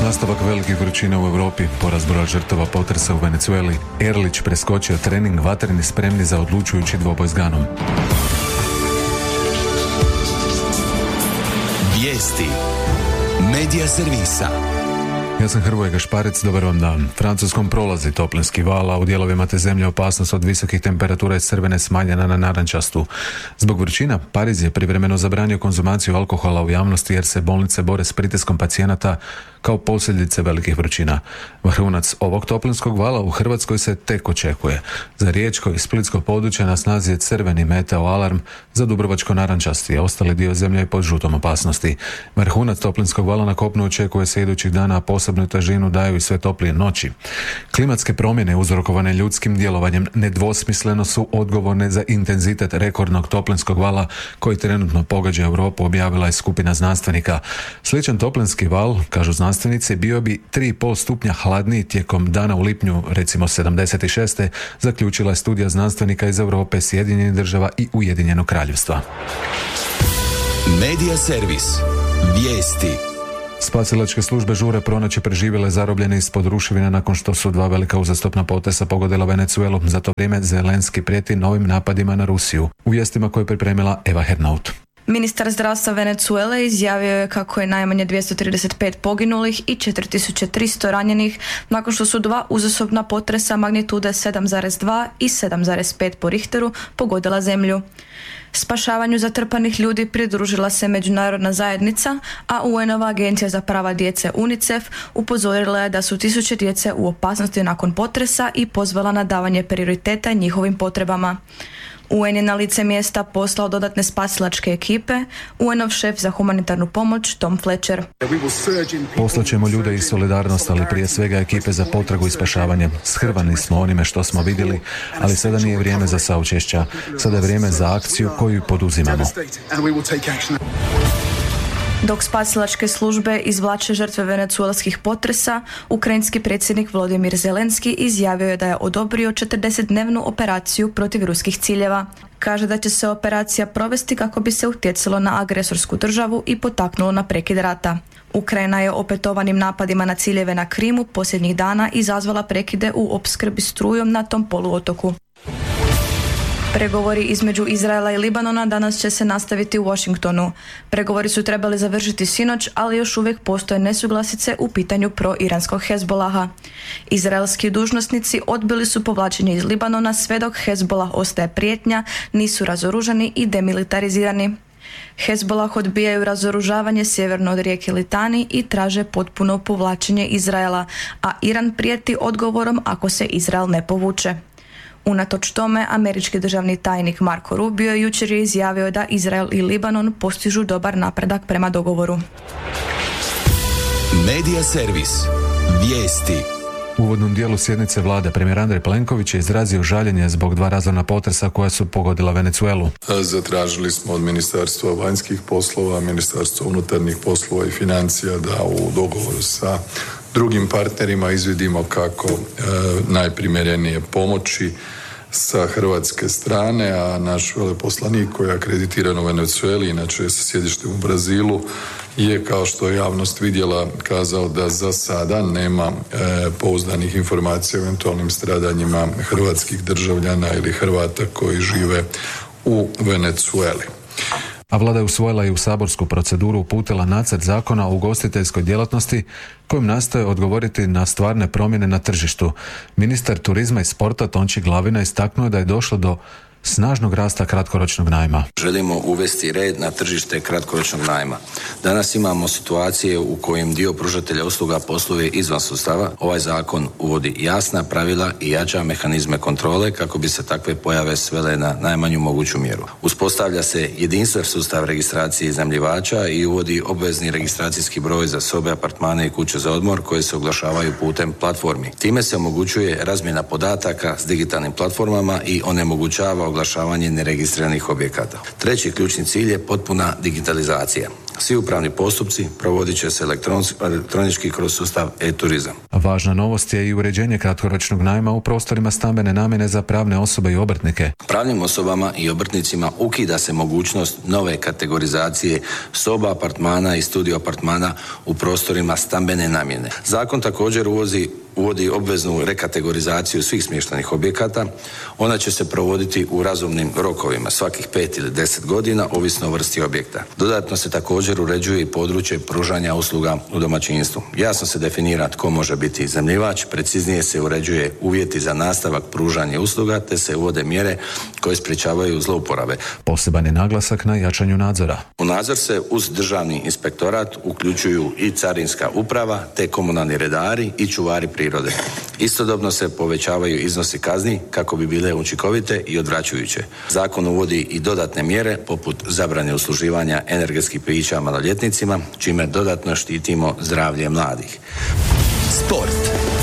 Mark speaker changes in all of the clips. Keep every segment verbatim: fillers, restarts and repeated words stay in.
Speaker 1: Nastavak velikih vrućina u Europi, porast broja žrtava potresa u Venezueli, Erlić preskočio trening, vatreni spremni za odlučujući dvoboj s Ganom.
Speaker 2: Vijesti Medija servisa.
Speaker 1: Ja sam Hrvoje Gašparec, dobar vam dan. Francuskom prolazi toplinski val, a u dijelovima te zemlje opasnost od visokih temperatura iz crvene smanjena na narančastu. Zbog vrućina, Pariz je privremeno zabranio konzumaciju alkohola u javnosti jer se bolnice bore s pritiskom pacijenata kao posljedice velikih vrućina. Vrhunac ovog toplinskog vala u Hrvatskoj se tek očekuje. Za riječko i splitsko područje na snazi je crveni meteo alarm, za dubrovačko narančasti, a ostali dio zemlje je pod žutom opasnosti. Vrhunac toplinskog vala na kopnu očekuje se idućih dana, a posebnu težinu daju i sve toplije noći. Klimatske promjene uzrokovane ljudskim djelovanjem nedvosmisleno su odgovorne za intenzitet rekordnog toplinskog vala koji trenutno pogađa Europu, objavila je skupina znanstvenika. Sličan toplinski val, kažu znanstvenici, bio bi tri i pol stupnja hladniji tijekom dana u lipnju, recimo sedamdeset šeste. zaključila je studija znanstvenika iz Europe, Sjedinjenih država i Ujedinjenog kraljevstva.
Speaker 2: Medija servis. Vijesti.
Speaker 1: Spasilačke službe žure pronaći preživjele zarobljene ispod ruševina nakon što su dva velika uzastopna potresa pogodila Venezuelu. Za to vrijeme Zelenski prijeti novim napadima na Rusiju. U vijestima koje je pripremila Eva Hernaut.
Speaker 3: Ministar zdravstva Venezuele izjavio je kako je najmanje dvjesto trideset pet poginulih i četiri tisuće tristo ranjenih nakon što su dva uzastopna potresa magnitude sedam zarez dva i sedam zarez pet po Richteru pogodila zemlju. Spašavanju zatrpanih ljudi pridružila se međunarodna zajednica, a U N-ova agencija za prava djece UNICEF upozorila je da su tisuće djece u opasnosti nakon potresa i pozvala na davanje prioriteta njihovim potrebama. U N je na lice mjesta poslao dodatne spasilačke ekipe, U N-ov šef za humanitarnu pomoć Tom Fletcher.
Speaker 1: Poslaćemo ljude iz solidarnost, ali prije svega ekipe za potragu i spašavanje. Shrvani smo onime što smo vidjeli, ali sada nije vrijeme za saučešća. Sada je vrijeme za akciju koju poduzimamo.
Speaker 3: Dok spasilačke službe izvlače žrtve venecuelskih potresa, ukrajinski predsjednik Volodymyr Zelenski izjavio je da je odobrio četrdesetdnevnu operaciju protiv ruskih ciljeva. Kaže da će se operacija provesti kako bi se utjecalo na agresorsku državu i potaknulo na prekid rata. Ukrajina je opetovanim napadima na ciljeve na Krimu posljednjih dana izazvala prekide u opskrbi strujom na tom poluotoku. Pregovori između Izraela i Libanona danas će se nastaviti u Washingtonu. Pregovori su trebali završiti sinoć, ali još uvijek postoje nesuglasice u pitanju pro-iranskog Hezbolaha. Izraelski dužnosnici odbili su povlačenje iz Libanona sve dok Hezbolah ostaje prijetnja, nisu razoružani i demilitarizirani. Hezbolah odbijaju razoružavanje sjeverno od rijeke Litani i traže potpuno povlačenje Izraela, a Iran prijeti odgovorom ako se Izrael ne povuče. Unatoč tome, američki državni tajnik Marco Rubio jučer je izjavio da Izrael i Libanon postižu dobar napredak prema dogovoru.
Speaker 2: Medija servis. Vijesti.
Speaker 1: U uvodnom dijelu sjednice vlade premijer Andrej Plenković je izrazio žaljenje zbog dva razorna potresa koja su pogodila Venezuelu.
Speaker 4: Zatražili smo od Ministarstva vanjskih poslova, Ministarstva unutarnjih poslova i financija da u dogovoru sa drugim partnerima izvidimo kako e, najprimjerenije pomoći sa hrvatske strane, a naš veleposlanik koji je akreditiran u Venezueli, inače sa sjedištem u Brazilu, je, kao što je javnost vidjela, kazao da za sada nema e, pouzdanih informacija o eventualnim stradanjima hrvatskih državljana ili Hrvata koji žive u Venezueli.
Speaker 1: A vlada je usvojila i u saborsku proceduru uputila nacrt zakona o ugostiteljskoj djelatnosti kojim nastoje odgovoriti na stvarne promjene na tržištu. Ministar turizma i sporta Tonči Glavina istaknuo da je došlo do snažnog rasta kratkoročnog najma.
Speaker 5: Želimo uvesti red na tržište kratkoročnog najma. Danas imamo situacije u kojem dio pružatelja usluga posluje izvan sustava. Ovaj zakon uvodi jasna pravila i jača mehanizme kontrole kako bi se takve pojave svele na najmanju moguću mjeru. Uspostavlja se jedinstven sustav registracije iznajmljivača i uvodi obvezni registracijski broj za sobe, apartmane i kuće za odmor koje se oglašavaju putem platformi. Time se omogućuje razmjena podataka s digitalnim platformama i onemogućava oglašavanje neregistriranih objekata. Treći ključni cilj je potpuna digitalizacija. Svi upravni postupci provodit će se elektronički kroz sustav e-turizam.
Speaker 1: Važna novost je i uređenje kratkoročnog najma u prostorima stambene namjene za pravne osobe i obrtnike.
Speaker 5: Pravnim osobama i obrtnicima ukida se mogućnost nove kategorizacije soba, apartmana i studio apartmana u prostorima stambene namjene. Zakon također uvozi uvodi obveznu rekategorizaciju svih smještajnih objekata. Ona će se provoditi u razumnim rokovima, svakih pet ili deset godina, ovisno o vrsti objekta. Dodatno se također uređuje i područje pružanja usluga u domaćinstvu. Jasno se definira tko može biti iznajmljivač, preciznije se uređuje uvjeti za nastavak pružanja usluga, te se uvode mjere koje sprječavaju zlouporabe.
Speaker 1: Poseban je naglasak na jačanju nadzora.
Speaker 5: U nadzor se uz državni inspektorat uključuju i carinska uprava, te komunalni redari i čuvari prirode. Istodobno se povećavaju iznosi kazni kako bi bile učinkovite i odvraćajuće. Zakon uvodi i dodatne mjere poput zabrane usluživanja energetskih pića maloljetnicima, čime dodatno štitimo zdravlje mladih.
Speaker 2: Sport.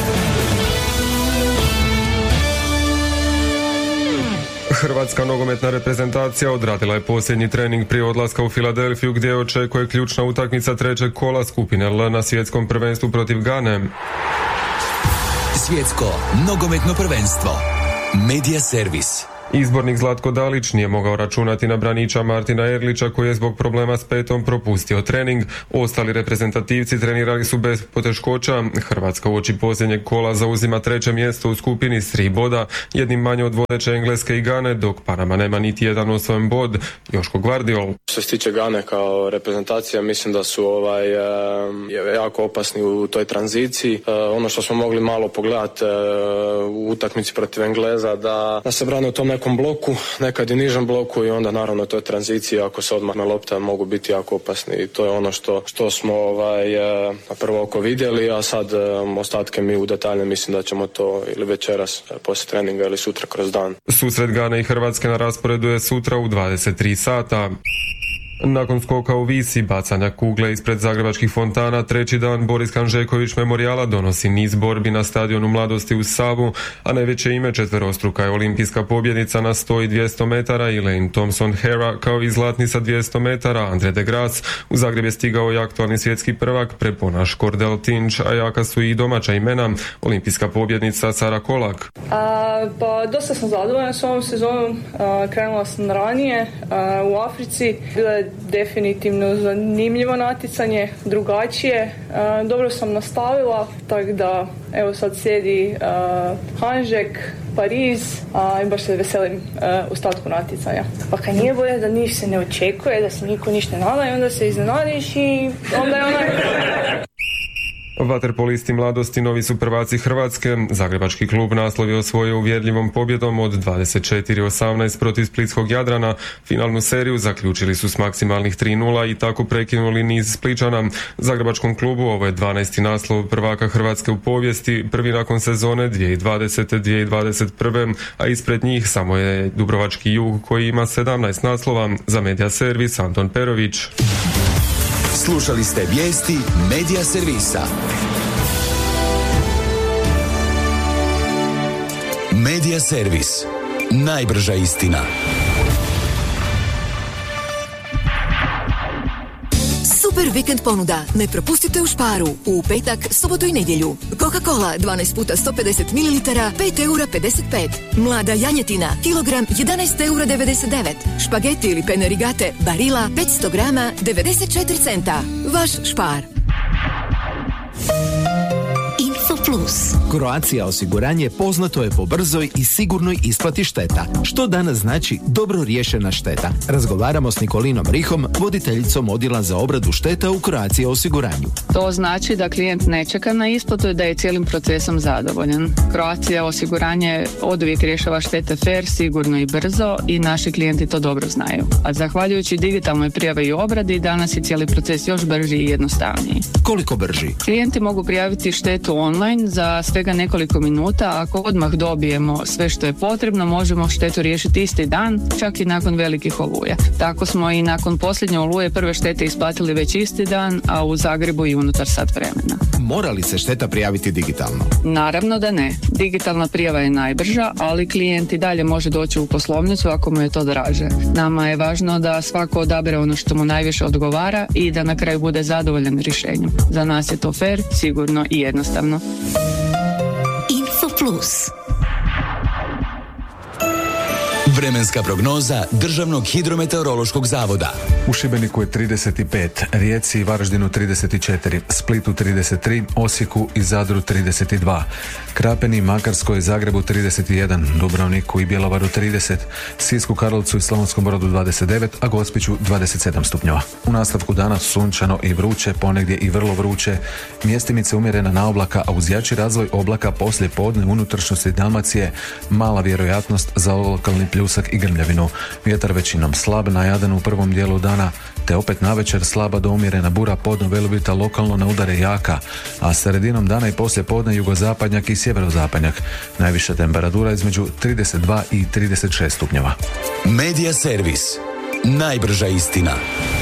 Speaker 6: Hrvatska nogometna reprezentacija odradila je posljednji trening prije odlaska u Filadelfiju, gdje očekuje ključna utakmica trećeg kola skupine L na svjetskom prvenstvu protiv Gane.
Speaker 2: Svjetsko nogometno prvenstvo. Media servis.
Speaker 6: Izbornik Zlatko Dalić nije mogao računati na braniča Martina Erlića, koji je zbog problema s petom propustio trening. Ostali reprezentativci trenirali su bez poteškoća. Hrvatska uoči posljednjeg kola zauzima treće mjesto u skupini s tri boda, jednim manje od vodeće Engleske i Gane, dok Panama nema niti jedan osvojen bod. Joško Gvardiol.
Speaker 7: Što se tiče Gane kao reprezentacija, mislim da su ovaj, jako opasni u toj tranziciji. Ono što smo mogli malo pogledati u utakmici protiv Engleza, da, da se brane u tom nekom bloku, nekad i nižem bloku, i onda naravno to je tranzicija, ako se odmah na lopta mogu biti jako opasni, i to je ono što, što smo ovaj, na prvo oko vidjeli, a sad ostatke mi u detalje mislim da ćemo to ili večeras poslije treninga ili sutra kroz dan.
Speaker 6: Susret Gane i Hrvatske na rasporedu je sutra u dvadeset tri sata. Nakon skoka u Visi, bacanja kugle ispred zagrebačkih fontana, treći dan Boris Hanžeković memorijala donosi niz borbi na stadionu Mladosti u Savu, a najveće ime četverostruka je olimpijska pobjednica na sto i dvjesto metara Elaine Thompson-Hera, kao i zlatni sa dvjesto metara Andre de Grasse. U Zagreb je stigao i aktualni svjetski prvak preponaš Kordel Tinch, a jaka su i domaća imena, olimpijska pobjednica Sara Kolak.
Speaker 8: A, pa dosta sam zadovoljna s ovom sezonom, a, krenula sam ranije a, u Africi, bila je definitivno zanimljivo natjecanje, drugačije, a, dobro sam nastavila, tako da evo sad slijedi a, Hanžek, Pariz, a, i baš se veselim a, u statku natjecanja. Pa kad nije bolje da niš se ne očekuje, da se niko ništa ne nada i onda se iznenadiš i onda je onaj...
Speaker 6: Vaterpolisti Mladosti novi su prvaci Hrvatske. Zagrebački klub naslov je osvojio uvjerljivom pobjedom od dvadeset četiri osamnaest protiv splitskog Jadrana. Finalnu seriju zaključili su s maksimalnih tri nula i tako prekinuli niz Spličana. Zagrebačkom klubu ovo je dvanaesti naslov prvaka Hrvatske u povijesti, prvi nakon sezone dvije tisuće dvadesete dvije tisuće dvadeset prve, a ispred njih samo je Dubrovački Jug koji ima sedamnaest naslova. Za Media servis Anton Perović.
Speaker 2: Slušali ste vijesti Media servisa. Media servis. Najbrža istina.
Speaker 9: Super vikend ponuda. Ne propustite u Sparu. U petak, subotu i nedjelju. Coca-Cola dvanaest puta sto pedeset mililitara, pet eura pedeset pet. Mlada janjetina, kilogram jedanaest eura devedeset devet. Špageti ili pene rigate, Barilla petsto grama, devedeset četiri centa. Vaš Spar. Plus.
Speaker 10: Croatia osiguranje poznato je po brzoj i sigurnoj isplati šteta. Što danas znači dobro riješena šteta? Razgovaramo s Nikolinom Rihom, voditeljicom odjela za obradu šteta u Croatia osiguranju.
Speaker 11: To znači da klijent ne čeka na isplatu i da je cijelim procesom zadovoljan. Croatia osiguranje oduvijek rješava štete fair, sigurno i brzo i naši klijenti to dobro znaju. A zahvaljujući digitalnoj prijavi i obradi danas je cijeli proces još brži i jednostavniji.
Speaker 10: Koliko brži?
Speaker 11: Klijenti mogu prijaviti štetu online način za svega nekoliko minuta, ako odmah dobijemo sve što je potrebno, možemo štetu riješiti isti dan, čak i nakon velikih oluja. Tako smo i nakon posljednje oluje prve štete isplatili već isti dan, a u Zagrebu i unutar sat vremena.
Speaker 10: Mora li se šteta prijaviti digitalno?
Speaker 11: Naravno da ne. Digitalna prijava je najbrža, ali klijent i dalje može doći u poslovnicu ako mu je to draže. Nama je važno da svako odabere ono što mu najviše odgovara i da na kraju bude zadovoljan rješenjem. Za nas je to fair, sigurno i jednostavno.
Speaker 2: Info Plus. Vremenska prognoza Državnog hidrometeorološkog zavoda.
Speaker 1: U Šibeniku je trideset pet, Rijeci i Varaždinu trideset četiri, Splitu trideset tri, Osijeku i Zadru trideset dva, Krapini, Makarskoj i Zagrebu trideset jedan, Dubrovniku i Bjelovaru trideset, Sisku, Karlovcu i Slavonskom Brodu dvadeset devet, a Gospiću dvadeset sedam stupnjeva. U nastavku dana sunčano i vruće, ponegdje i vrlo vruće, mjestimice umjerena na oblaka, a uz jači razvoj oblaka poslije podne u unutrašnjosti Dalmacije mala vjerojatnost za lokalni pljusak i grmljavinu. Vjetar većinom slab na Jadranu u prvom dijelu dana, te opet navečer slaba do umjerena bura, podno velebita lokalno na udare jaka, a sredinom dana i poslije podne jugozapadnjak i sjeverozapadnjak. Najviša temperatura između trideset dva i trideset šest stupnjeva.
Speaker 2: Medija servis. Najbrža istina.